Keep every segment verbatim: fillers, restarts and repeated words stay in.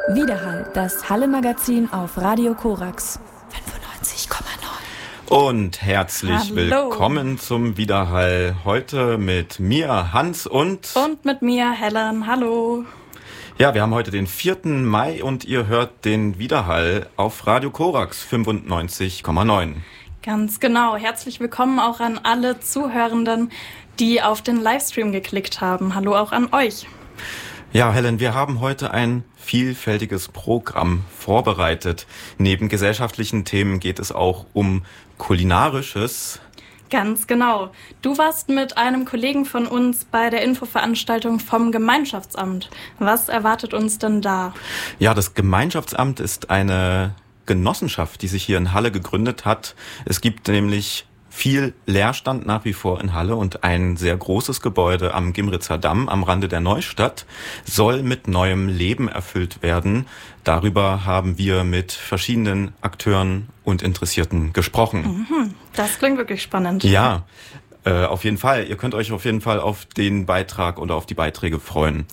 Widerhall, das Halle-Magazin auf Radio Korax fünfundneunzig Komma neun. Und herzlich Hallo. willkommen zum Widerhall. Heute mit mir, Hans und... Und mit mir, Helen. Hallo. Ja, wir haben heute den vierten Mai und ihr hört den Widerhall auf Radio Korax fünfundneunzig Komma neun. Ganz genau. Herzlich willkommen auch an alle Zuhörenden, die auf den Livestream geklickt haben. Hallo auch an euch. Ja, Helen, wir haben heute ein vielfältiges Programm vorbereitet. Neben gesellschaftlichen Themen geht es auch um Kulinarisches. Ganz genau. Du warst mit einem Kollegen von uns bei der Infoveranstaltung vom Gemeinschaftsamt. Was erwartet uns denn da? Ja, das Gemeinschaftsamt ist eine Genossenschaft, die sich hier in Halle gegründet hat. Es gibt nämlich viel Leerstand nach wie vor in Halle und ein sehr großes Gebäude am Gimritzer Damm am Rande der Neustadt soll mit neuem Leben erfüllt werden. Darüber haben wir mit verschiedenen Akteuren und Interessierten gesprochen. Mhm, das klingt wirklich spannend. Ja, äh, auf jeden Fall. Ihr könnt euch auf jeden Fall auf den Beitrag oder auf die Beiträge freuen.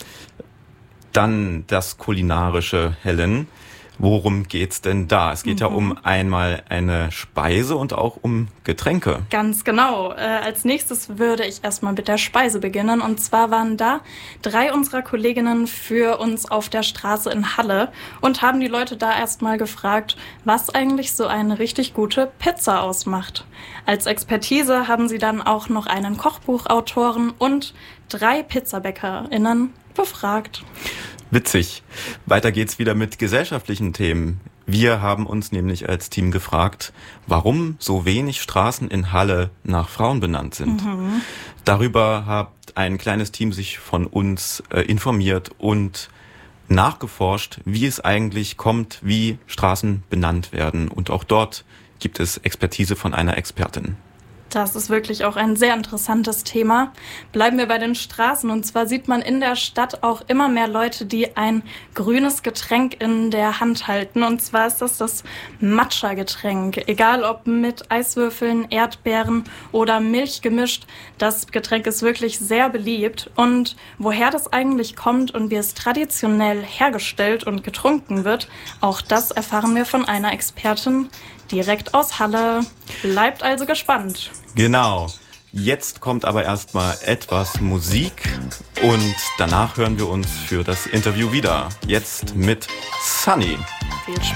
Dann das Kulinarische, Helen. Worum geht's denn da? Es geht mhm. ja um einmal eine Speise und auch um Getränke. Ganz genau. Äh, als nächstes würde ich erstmal mit der Speise beginnen. Und zwar waren da drei unserer Kolleginnen für uns auf der Straße in Halle und haben die Leute da erstmal gefragt, was eigentlich so eine richtig gute Pizza ausmacht. Als Expertise haben sie dann auch noch einen Kochbuchautoren und drei PizzabäckerInnen befragt. Witzig. Weiter geht's wieder mit gesellschaftlichen Themen. Wir haben uns nämlich als Team gefragt, warum so wenig Straßen in Halle nach Frauen benannt sind. Mhm. Darüber hat ein kleines Team sich von uns äh, informiert und nachgeforscht, wie es eigentlich kommt, wie Straßen benannt werden. Und auch dort gibt es Expertise von einer Expertin. Das ist wirklich auch ein sehr interessantes Thema. Bleiben wir bei den Straßen. Und zwar sieht man in der Stadt auch immer mehr Leute, die ein grünes Getränk in der Hand halten. Und zwar ist das das Matcha-Getränk. Egal ob mit Eiswürfeln, Erdbeeren oder Milch gemischt. Das Getränk ist wirklich sehr beliebt. Und woher das eigentlich kommt und wie es traditionell hergestellt und getrunken wird, auch das erfahren wir von einer Expertin direkt aus Halle. Bleibt also gespannt. Genau. Jetzt kommt aber erstmal etwas Musik und danach hören wir uns für das Interview wieder. Jetzt mit Sunny. Viel Spaß.